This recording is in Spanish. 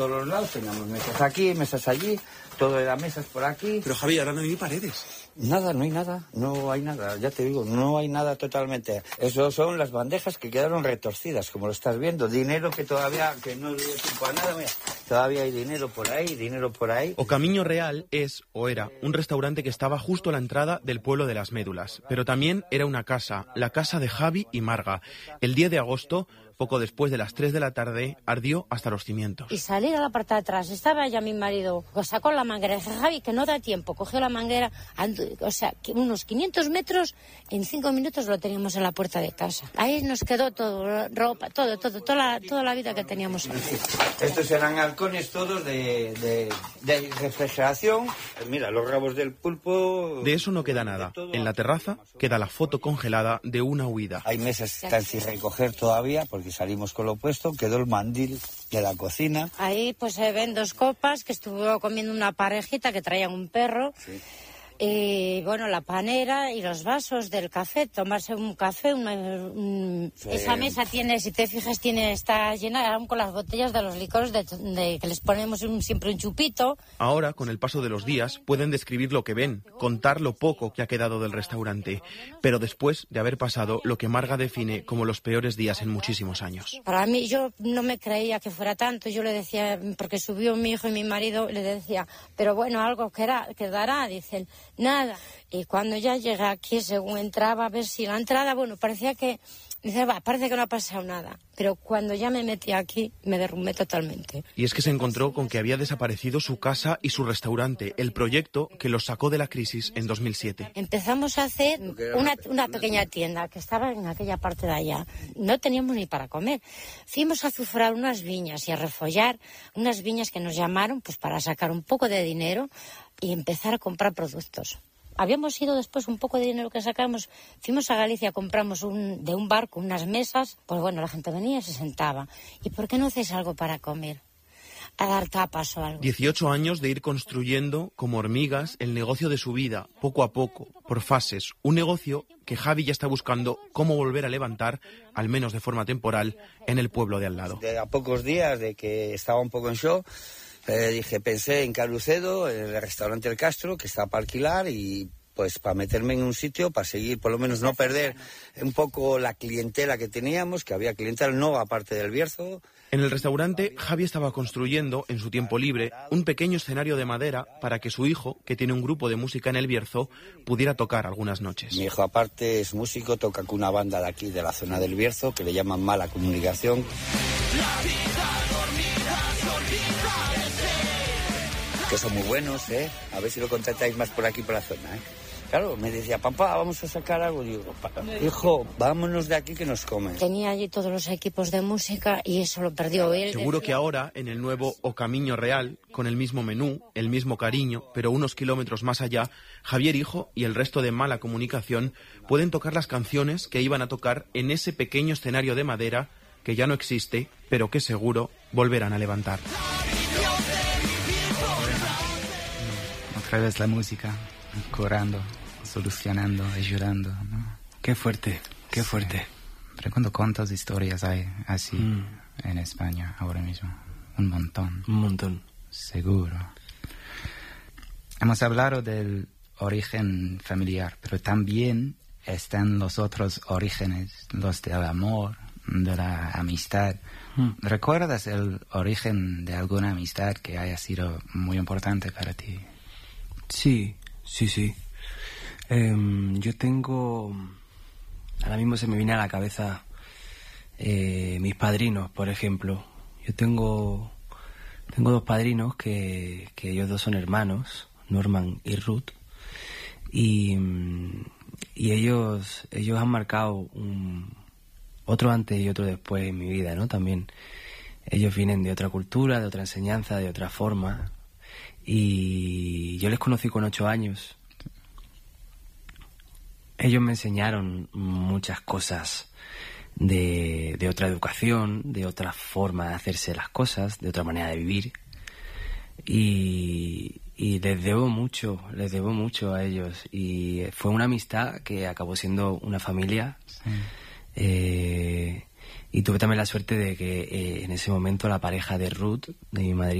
todos los lados, teníamos mesas aquí, mesas allí, todo era mesas por aquí. Pero Javi, ahora no hay paredes. Nada, no hay nada, ya te digo, no hay nada totalmente. Eso son las bandejas que quedaron retorcidas, como lo estás viendo. Dinero que todavía, que no dio tiempo a nada, mira, todavía hay dinero por ahí. O Camiño Real es, o era, un restaurante que estaba justo a la entrada del pueblo de las Médulas, pero también era una casa, la casa de Javi y Marga. El 10 de agosto, poco después de las 3 de la tarde, ardió hasta los cimientos. Y salir a la parte de atrás, estaba ya mi marido, sacó la manguera, dije, Javi, que no da tiempo, cogió la manguera, que unos 500 metros, en 5 minutos lo teníamos en la puerta de casa. Ahí nos quedó todo, ropa, toda la vida que teníamos. Estos eran halcones todos de refrigeración. Mira, los rabos del pulpo. De eso no queda nada. En la terraza queda la foto congelada de una huida. Hay mesas que están sin recoger todavía porque salimos con lo puesto. Quedó el mandil de la cocina. Ahí pues se ven 2 copas que estuvo comiendo una parejita que traían un perro. Sí. Y bueno, la panera y los vasos del café, tomarse un café, sí. Esa mesa tiene, si te fijas, está llena aún con las botellas de los licores de que les ponemos siempre un chupito. Ahora, con el paso de los días, pueden describir lo que ven, contar lo poco que ha quedado del restaurante, pero después de haber pasado lo que Marga define como los peores días en muchísimos años. Para mí, yo no me creía que fuera tanto, yo le decía, porque subió mi hijo y mi marido, le decía, pero bueno, algo quedará, dicen. Nada. Y cuando ya llegué aquí, según entraba, a ver si la entrada, bueno, parecía que, parece que no ha pasado nada. Pero cuando ya me metí aquí, me derrumbé totalmente. Y es que se encontró con que había desaparecido su casa y su restaurante, el proyecto que los sacó de la crisis en 2007. Empezamos a hacer una pequeña tienda que estaba en aquella parte de allá. No teníamos ni para comer. Fuimos a azufrar unas viñas y a refollar unas viñas que nos llamaron pues para sacar un poco de dinero y empezar a comprar productos. Habíamos ido después un poco de dinero que sacamos, fuimos a Galicia, compramos de un barco unas mesas, pues bueno, la gente venía y se sentaba. ¿Y por qué no hacéis algo para comer? A dar tapas o algo. 18 años de ir construyendo, como hormigas, el negocio de su vida, poco a poco, por fases. Un negocio que Javi ya está buscando cómo volver a levantar, al menos de forma temporal, en el pueblo de al lado. A pocos días de que estaba un poco en shock, pensé en Carucedo, en el restaurante El Castro, que está para alquilar y pues para meterme en un sitio, para seguir, por lo menos no perder un poco la clientela que teníamos, que había clientela, no aparte del Bierzo. En el restaurante, Javi estaba construyendo, en su tiempo libre, un pequeño escenario de madera para que su hijo, que tiene un grupo de música en el Bierzo, pudiera tocar algunas noches. Mi hijo, aparte, es músico, toca con una banda de aquí, de la zona del Bierzo, que le llaman Mala Comunicación. Que son muy buenos, a ver si lo contratáis más por aquí, por la zona, Claro, me decía, papá, vamos a sacar algo. Digo, hijo, vámonos de aquí que nos comen. Tenía allí todos los equipos de música y eso lo perdió él. Seguro que ahora, en el nuevo O Camiño Real, con el mismo menú, el mismo cariño, pero unos kilómetros más allá, Javier Hijo y el resto de Mala Comunicación pueden tocar las canciones que iban a tocar en ese pequeño escenario de madera que ya no existe, pero que seguro volverán a levantar. Otra vez la música, curando, solucionando, ayudando, ¿no? Qué fuerte, qué fuerte. Sí. Pero ¿cuántas historias hay así en España ahora mismo? Un montón. Seguro. Hemos hablado del origen familiar, pero también están los otros orígenes, los del amor, de la amistad. ¿Recuerdas el origen de alguna amistad que haya sido muy importante para ti? Sí. Yo tengo... Ahora mismo se me viene a la cabeza mis padrinos, por ejemplo. Yo tengo 2 padrinos que ellos 2 son hermanos, Norman y Ruth. Y ellos han marcado otro antes y otro después en mi vida, ¿no? También ellos vienen de otra cultura, de otra enseñanza, de otra forma. Y yo les conocí con 8 años. Ellos me enseñaron muchas cosas de otra educación, de otra forma de hacerse las cosas, de otra manera de vivir. Y les debo mucho a ellos. Y fue una amistad que acabó siendo una familia. Sí. tuve también la suerte de que en ese momento la pareja de Ruth, de mi madrina,